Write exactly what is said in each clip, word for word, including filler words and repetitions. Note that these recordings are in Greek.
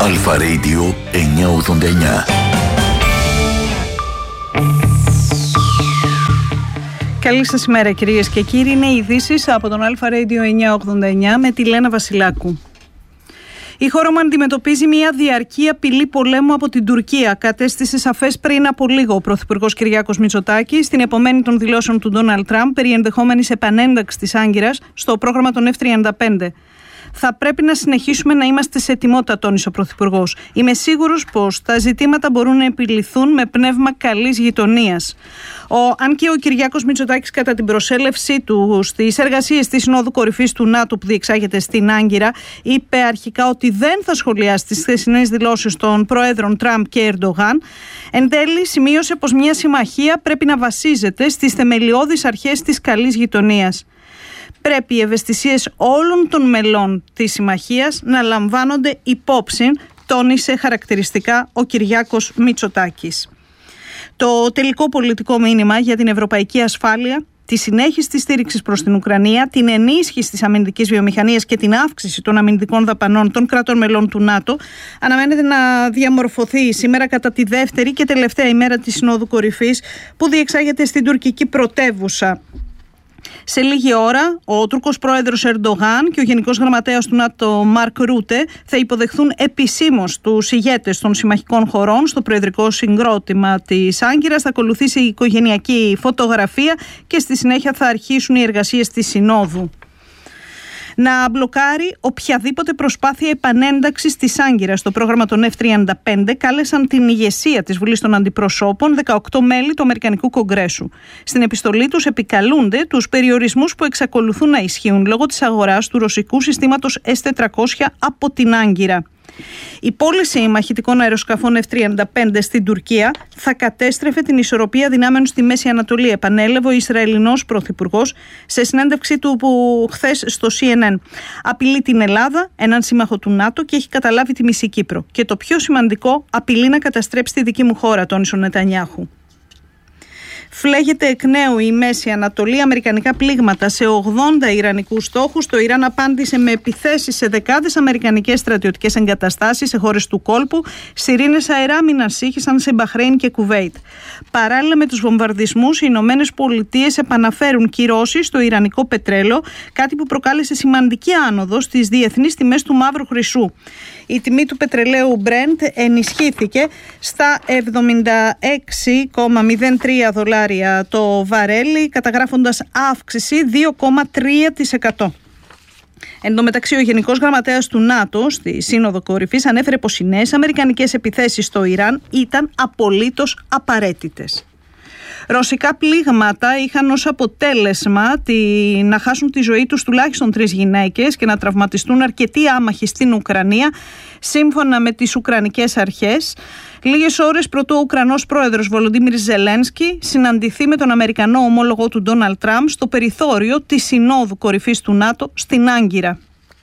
Αλφα Radio εννιακόσια ογδόντα εννιά. Καλή σας ημέρα κυρίες και κύριοι. Είναι οι ειδήσεις από τον Αλφα Radio εννιακόσια ογδόντα εννιά με τη Λένα Βασιλάκου. Η χώρα μου αντιμετωπίζει μια διαρκή απειλή πολέμου από την Τουρκία. Κατέστησε σαφές πριν από λίγο ο Πρωθυπουργός Κυριάκος Μητσοτάκης στην επομένη των δηλώσεων του Ντόναλντ Τραμπ περί ενδεχόμενης επανένταξης της Άγκυρας στο πρόγραμμα των εφ τριάντα πέντε. Θα πρέπει να συνεχίσουμε να είμαστε σε ετοιμότητα, τόνισε ο Πρωθυπουργός. Είμαι σίγουρος πως τα ζητήματα μπορούν να επιληθούν με πνεύμα καλής γειτονίας. Ο, αν και ο Κυριάκος Μητσοτάκης κατά την προσέλευσή του στις εργασίες της Συνόδου Κορυφής του ΝΑΤΟ που διεξάγεται στην Άγκυρα, είπε αρχικά ότι δεν θα σχολιάσει τις χθεσινές δηλώσεις των Προέδρων Τραμπ και Ερντογάν. Εν τέλει, σημείωσε πως μια συμμαχία πρέπει να βασίζεται στις θεμελιώδεις αρχές της καλής γειτονίας. Πρέπει οι ευαισθησίες όλων των μελών της συμμαχίας να λαμβάνονται υπόψη, τόνισε χαρακτηριστικά ο Κυριάκος Μητσοτάκης. Το τελικό πολιτικό μήνυμα για την ευρωπαϊκή ασφάλεια, τη συνέχιση της στήριξης προς την Ουκρανία, την ενίσχυση της αμυντικής βιομηχανίας και την αύξηση των αμυντικών δαπανών των κρατών μελών του ΝΑΤΟ αναμένεται να διαμορφωθεί σήμερα κατά τη δεύτερη και τελευταία ημέρα της Συνόδου Κορυφής που διεξάγεται στην τουρκική πρωτεύουσα. Σε λίγη ώρα, ο Τούρκος πρόεδρος Ερντογάν και ο Γενικός Γραμματέας του ΝΑΤΟ Μαρκ Ρούτε θα υποδεχθούν επισήμως τους ηγέτες των συμμαχικών χωρών στο προεδρικό συγκρότημα της Άγκυρας. Θα ακολουθήσει η οικογενειακή φωτογραφία και στη συνέχεια θα αρχίσουν οι εργασίες της Συνόδου. Να μπλοκάρει οποιαδήποτε προσπάθεια επανένταξης της Άγκυρας στο πρόγραμμα των εφ τριάντα πέντε κάλεσαν την ηγεσία της Βουλής των Αντιπροσώπων, δεκαοκτώ μέλη του Αμερικανικού Κογκρέσου. Στην επιστολή τους επικαλούνται τους περιορισμούς που εξακολουθούν να ισχύουν λόγω της αγοράς του ρωσικού συστήματος ες τετρακόσια από την Άγκυρα. Η πώληση μαχητικών αεροσκαφών εφ τριάντα πέντε στην Τουρκία θα κατέστρεφε την ισορροπία δυνάμεων στη Μέση Ανατολή, επανέλαβε ο Ισραηλινός Πρωθυπουργός σε συνέντευξή του που χθες στο σι εν εν. Απειλεί την Ελλάδα, έναν σύμμαχο του ΝΑΤΟ, και έχει καταλάβει τη μισή Κύπρο. Και το πιο σημαντικό, απειλεί να καταστρέψει τη δική μου χώρα, τόνισε ο Νετανιάχου. Φλέγεται εκ νέου η Μέση Ανατολή, αμερικανικά πλήγματα σε ογδόντα ιρανικούς στόχους. Το Ιράν απάντησε με επιθέσεις σε δεκάδες αμερικανικές στρατιωτικές εγκαταστάσεις σε χώρες του κόλπου. Σιρήνες αεράμινας σύγχυσαν σε Μπαχρέιν και Κουβέιτ. Παράλληλα με τους βομβαρδισμούς, οι Ηνωμένες Πολιτείες επαναφέρουν κυρώσεις στο ιρανικό πετρέλαιο, κάτι που προκάλεσε σημαντική άνοδο στις διεθνείς τιμές του μαύρου χρυσού. Η τιμή του πετρελαίου Brent ενισχύθηκε στα εβδομήντα έξι κόμμα μηδέν τρία δολάρια το βαρέλι, καταγράφοντας αύξηση δύο κόμμα τρία τοις εκατό. Εν τω μεταξύ, ο Γενικός Γραμματέας του ΝΑΤΟ στη Σύνοδο Κορυφής ανέφερε πως οι νέες αμερικανικές επιθέσεις στο Ιράν ήταν απολύτως απαραίτητες. Ρωσικά πλήγματα είχαν ως αποτέλεσμα τη... να χάσουν τη ζωή τους τουλάχιστον τρεις γυναίκες και να τραυματιστούν αρκετοί άμαχοι στην Ουκρανία, σύμφωνα με τις Ουκρανικές αρχές, λίγες ώρες πρωτού ο Ουκρανός πρόεδρος Βολοντίμιρ Ζελένσκι συναντηθεί με τον Αμερικανό ομόλογο του Ντόναλντ Τραμπ στο περιθώριο της Συνόδου Κορυφής του ΝΑΤΟ στην Άγκυρα.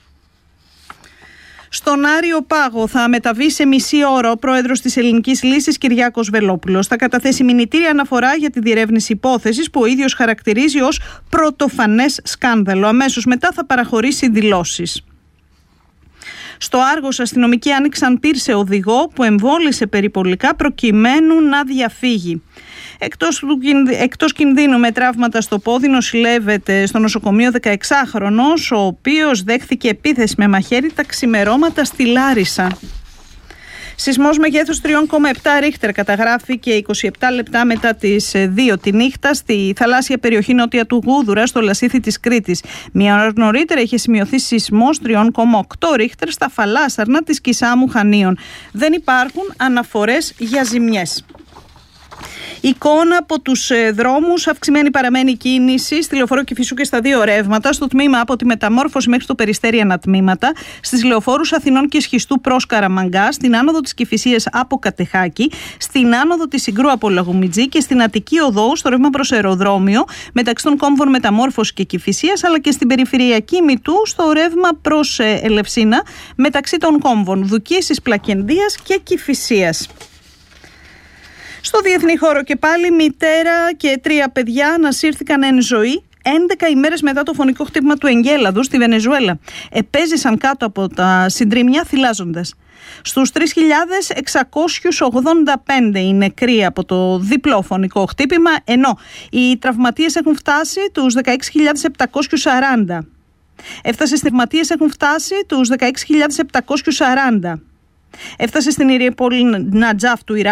Στον Άριο Πάγο θα μεταβεί σε μισή ώρα ο πρόεδρος της Ελληνικής Λύσης Κυριάκος Βελόπουλος. Θα καταθέσει μηνυτήρια αναφορά για τη διερεύνηση υπόθεσης που ο ίδιος χαρακτηρίζει ως πρωτοφανές σκάνδαλο. Αμέσως μετά θα παραχωρήσει δηλώσεις. Στο Άργος, αστυνομικοί άνοιξαν πυρ σε οδηγό που εμβόλησε περιπολικά προκειμένου να διαφύγει. Εκτός, του, εκτός κινδύνου με τραύματα στο πόδι νοσηλεύεται στο νοσοκομείο δεκαεξάχρονος, ο οποίος δέχθηκε επίθεση με μαχαίρι τα ξημερώματα στη Λάρισα. Σεισμός μεγέθους τρία κόμμα επτά ρίχτερ καταγράφηκε είκοσι επτά λεπτά μετά τις δύο τη νύχτα στη θαλάσσια περιοχή νότια του Γούδουρα στο Λασίθι της Κρήτης. Μια ώρα νωρίτερα είχε σημειωθεί σεισμός τρία κόμμα οκτώ ρίχτερ στα Φαλάσσαρνα της Κισάμου Χανίων. Δεν υπάρχουν αναφορές για ζημιές. Εικόνα από τους δρόμους, αυξημένη παραμένει κίνηση στη Λεωφόρο Κηφισού και στα δύο ρεύματα, στο τμήμα από τη Μεταμόρφωση μέχρι το Περιστέρι ανατμήματα, στις λεωφόρους Αθηνών και Σχιστού προς Καραμαγκά, στην άνοδο της Κηφισίας από Κατεχάκη, στην άνοδο της Συγκρού από Λαγουμιτζή και στην Αττική Οδό στο ρεύμα προς αεροδρόμιο, μεταξύ των κόμβων Μεταμόρφωση και Κηφισίας, αλλά και στην περιφερειακή Μητού στο ρεύμα προς Ελευσίνα, μεταξύ των κόμβων Δουκίσης, Πλακεντίας και Κηφισίας. Στο διεθνή χώρο και πάλι, μητέρα και τρία παιδιά ανασύρθηκαν εν ζωή έντεκα ημέρες μετά το φωνικό χτύπημα του Εγκέλαδου στη Βενεζουέλα. Επέζησαν κάτω από τα συντρίμμια θυλάζοντας. Στους τρεις χιλιάδες εξακόσιους ογδόντα πέντε οι νεκροί από το διπλό φωνικό χτύπημα, ενώ οι τραυματίες έχουν φτάσει τους δεκαέξι χιλιάδες επτακόσιους σαράντα. Έφτασε στις τραυματίες έχουν φτάσει τους δεκαέξι χιλιάδες επτακόσιους σαράντα. Έφτασε στην Ιερή πόλη Νατζάφ του Ιράκ